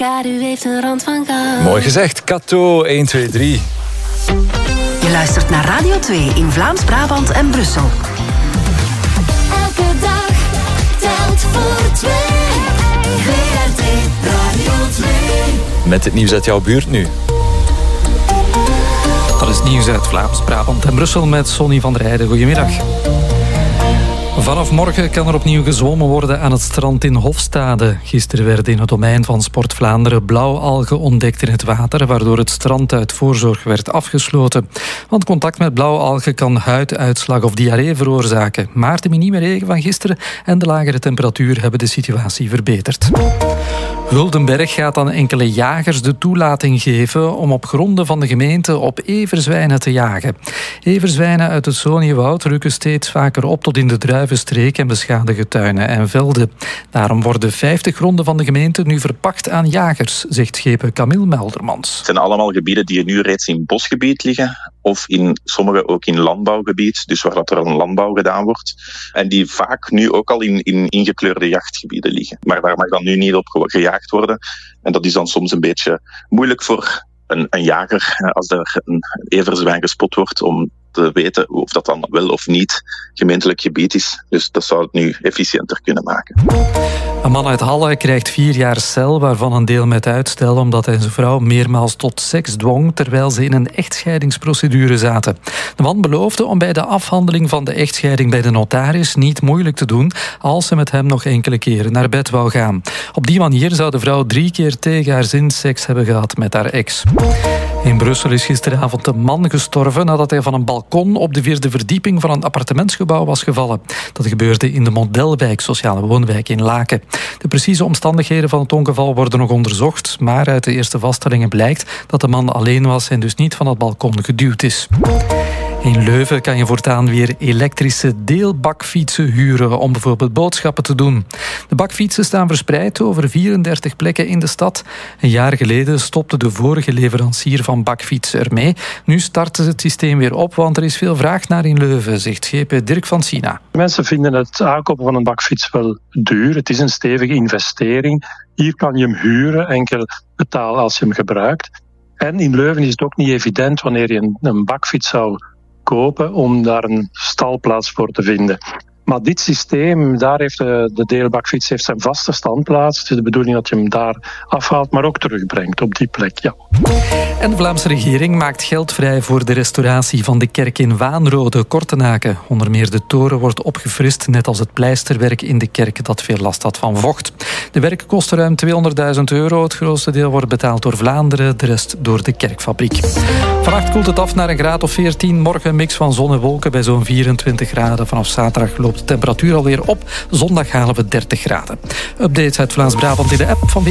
schaduw heeft een rand van goud. Mooi gezegd, Kato, 1, 2, 3. Je luistert naar Radio 2 in Vlaams-Brabant en Brussel. Elke dag telt voor 2. VRT Radio 2. Met het nieuws uit jouw buurt nu. Dat is nieuws uit Vlaams-Brabant en Brussel met Sonny van der Heijden. Goedemiddag. Vanaf morgen kan er opnieuw gezwommen worden aan het strand in Hofstade. Gisteren werden in het domein van Sport Vlaanderen blauwalgen ontdekt in het water, waardoor het strand uit voorzorg werd afgesloten. Want contact met blauwalgen kan huiduitslag of diarree veroorzaken. Maar de minieme regen van gisteren en de lagere temperatuur hebben de situatie verbeterd. Huldenberg gaat aan enkele jagers de toelating geven om op gronden van de gemeente op everzwijnen te jagen. Everzwijnen uit het Soniewoud rukken steeds vaker op tot in de druivenstreek en beschadigen tuinen en velden. Daarom worden 50 gronden van de gemeente nu verpacht aan jagers, zegt schepen Camille Meldermans. Het zijn allemaal gebieden die nu reeds in bosgebied liggen of in sommige ook in landbouwgebied, dus waar dat er een landbouw gedaan wordt. En die vaak nu ook al in ingekleurde jachtgebieden liggen. Maar daar mag dan nu niet op gejaagd worden. En dat is dan soms een beetje moeilijk voor een jager als er een everzwijn gespot wordt om te weten of dat dan wel of niet gemeentelijk gebied is. Dus dat zou het nu efficiënter kunnen maken. Een man uit Halle krijgt 4 jaar cel, waarvan een deel met uitstel, omdat hij zijn vrouw meermaals tot seks dwong terwijl ze in een echtscheidingsprocedure zaten. De man beloofde om bij de afhandeling van de echtscheiding bij de notaris niet moeilijk te doen als ze met hem nog enkele keren naar bed wou gaan. Op die manier zou de vrouw 3 keer tegen haar zin seks hebben gehad met haar ex. In Brussel is gisteravond een man gestorven nadat hij van een balkon op de 4e verdieping van een appartementsgebouw was gevallen. Dat gebeurde in de Modelwijk, sociale woonwijk in Laken. De precieze omstandigheden van het ongeval worden nog onderzocht, maar uit de eerste vaststellingen blijkt dat de man alleen was en dus niet van het balkon geduwd is. In Leuven kan je voortaan weer elektrische deelbakfietsen huren om bijvoorbeeld boodschappen te doen. De bakfietsen staan verspreid over 34 plekken in de stad. Een jaar geleden stopte de vorige leverancier van bakfietsen ermee. Nu starten ze het systeem weer op, want er is veel vraag naar in Leuven, zegt schepen Dirk van Sina. Mensen vinden het aankopen van een bakfiets wel duur. Het is een stevige investering. Hier kan je hem huren, enkel betalen als je hem gebruikt. En in Leuven is het ook niet evident wanneer je een bakfiets zou kopen om daar een stalplaats voor te vinden. Maar dit systeem, daar heeft de deelbakfiets heeft zijn vaste standplaats. Het is de bedoeling dat je hem daar afhaalt, maar ook terugbrengt op die plek. Ja. En de Vlaamse regering maakt geld vrij voor de restauratie van de kerk in Waanrode, Kortenaken. Onder meer de toren wordt opgefrist, net als het pleisterwerk in de kerk dat veel last had van vocht. De werken kosten ruim €200.000. Het grootste deel wordt betaald door Vlaanderen, de rest door de kerkfabriek. Vannacht koelt het af naar een graad of 14. Morgen een mix van zon en wolken bij zo'n 24 graden. Vanaf zaterdag loopt de temperatuur alweer op. Zondag halen we 30 graden. Updates uit Vlaams-Brabant in de app van